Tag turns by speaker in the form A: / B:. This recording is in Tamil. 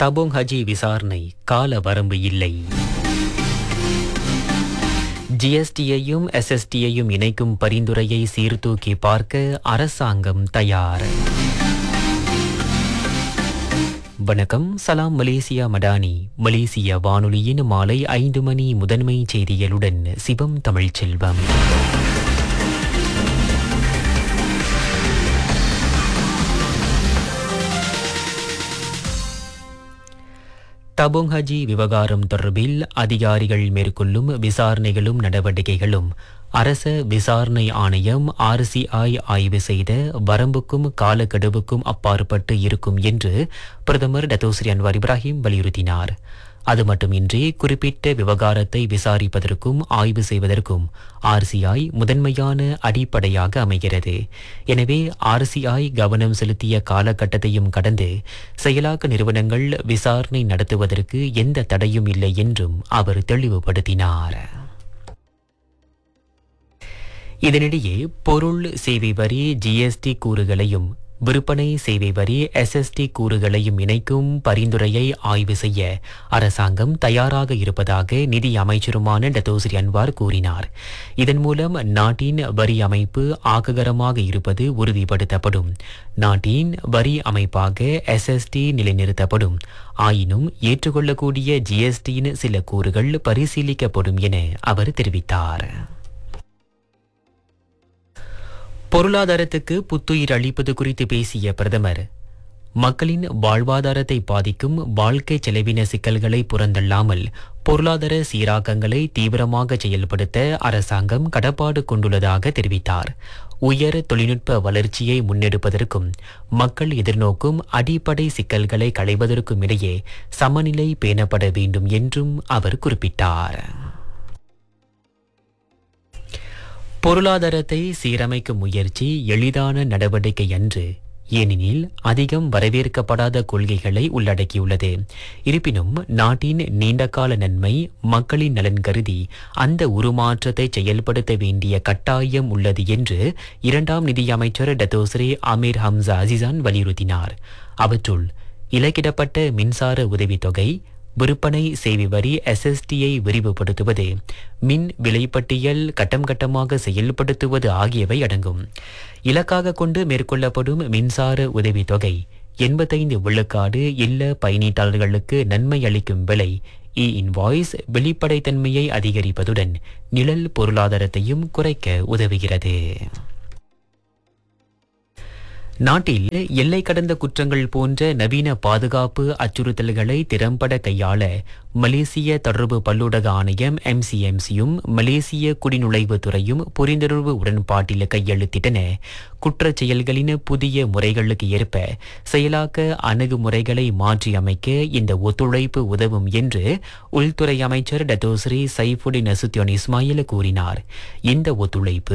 A: தபோங் ஹஜி விசாரணை கால வரம்பு இல்லை. ஜிஎஸ்டியையும் எஸ்எஸ்டியையும் இணைக்கும் பரிந்துரையை சீர்தூக்கி பார்க்க அரசாங்கம் தயார். வணக்கம், சலாம் மலேசியா மடானி. மலேசிய வானொலியின் மாலை 5 மணி முதன்மை செய்திகளுடன் சிவம் தமிழ்ச்செல்வம். தபோங் ஹஜி விவகாரம் தொடர்பில் அதிகாரிகள் மேற்கொள்ளும் விசாரணைகளும் நடவடிக்கைகளும் அரச விசாரணை ஆணையம் RCI ஆய்வு செய்த வரம்புக்கும் காலக்கெடுவுக்கும் அப்பாற்பட்டு இருக்கும் என்று பிரதமர் டத்தோஸ்ரீ அன்வார் இப்ராஹிம் வலியுறுத்தினார். அது மட்டுமின்றி குறிப்பிட்ட விவகாரத்தை விசாரிப்பதற்கும் ஆய்வு செய்வதற்கும் RCI முதன்மையான அடிப்படையாக அமைகிறது. எனவே RCI கவனம் செலுத்திய காலகட்டத்தையும் கடந்து செயலாக்க நிறுவனங்கள் விசாரணை நடத்துவதற்கு எந்த தடையும் இல்லை என்றும் அவர் தெளிவுபடுத்தினார். இதனிடையே பொருள் சேவை வரி GST கூறுகளையும் விற்பனை சேவை வரி SST கூறுகளையும் இணைக்கும் பரிந்துரையை ஆய்வு செய்ய அரசாங்கம் தயாராக இருப்பதாக நிதி அமைச்சருமான டத்தோஸ்ரீ அன்வார் கூறினார். இதன் மூலம் நாட்டின் வரி அமைப்பு ஆக்ககரமாக இருப்பது உறுதிப்படுத்தப்படும். நாட்டின் வரி அமைப்பாக SST நிலைநிறுத்தப்படும். ஆயினும் ஏற்றுக்கொள்ளக்கூடிய GSTயின் சில கூறுகள் பரிசீலிக்கப்படும் என அவர் தெரிவித்தார். பொருளாதாரத்துக்கு புத்துயிர் அளிப்பது குறித்து பேசிய பிரதமர், மக்களின் வாழ்வாதாரத்தை பாதிக்கும் வாழ்க்கை செலவின சிக்கல்களை புறந்தள்ளாமல் பொருளாதார சீராக்கங்களை தீவிரமாக செயல்படுத்த அரசாங்கம் கடப்பாடு கொண்டுள்ளதாக தெரிவித்தார். உயர் தொழில்நுட்ப வளர்ச்சியை முன்னெடுப்பதற்கும் மக்கள் எதிர்நோக்கும் அடிப்படை சிக்கல்களை களைவதற்கும் இடையே சமநிலை பேணப்பட வேண்டும் என்றும் அவர் குறிப்பிட்டார். பொருளாதாரத்தை சீரமைக்கும் முயற்சி எளிதான நடவடிக்கை அன்று, ஏனெனில் அதிகம் வரவேற்கப்படாத கொள்கைகளை உள்ளடக்கியுள்ளது. இருப்பினும் நாட்டின் நீண்டகால நன்மை, மக்களின் நலன் கருதி அந்த உருமாற்றத்தை செயல்படுத்த வேண்டிய கட்டாயம் உள்ளது என்று இரண்டாம் நிதியமைச்சர் டத்தோஸ்ரீ அமீர் ஹம்சா அசிசான் வலியுறுத்தினார். அவற்றுள் இலக்கிடப்பட்ட மின்சார உதவித்தொகை, விற்பனை சேவை வரி SSTயை விரிவுபடுத்துவது, மின் விலைப்பட்டியல் கட்டம் கட்டமாக செயல்படுத்துவது ஆகியவை அடங்கும். இலக்காக கொண்டு மேற்கொள்ளப்படும் மின்சார உதவித்தொகை 85 விழுக்காடு இல்ல பயனீட்டாளர்களுக்கு நன்மை அளிக்கும் விலை இன்வாய்ஸ் வெளிப்படைத்தன்மையை அதிகரிப்பதுடன் நிழல் பொருளாதாரத்தையும் குறைக்க உதவுகிறது. நாட்டில் எல்லை கடந்த குற்றங்கள் போன்ற நவீன பாதுகாப்பு அச்சுறுத்தல்களை திறம்பட கையாள மலேசிய தொடர்பு பல்லூடக ஆணையம் MCMCயும் மலேசிய குடிநுழைவு துறையும் புரிந்துணர்வு உடன்பாட்டில் கையெழுத்திட்டன. குற்றச் செயல்களின் புதிய முறைகளுக்கு ஏற்ப செயலாக்க அணுகுமுறைகளை மாற்றியமைக்க இந்த ஒத்துழைப்பு உதவும் என்று உள்துறை அமைச்சர் டத்தோஸ்ரீ சைஃபுடின் நசுத்தியோன் இஸ்மாயில் கூறினார். இந்த ஒத்துழைப்பு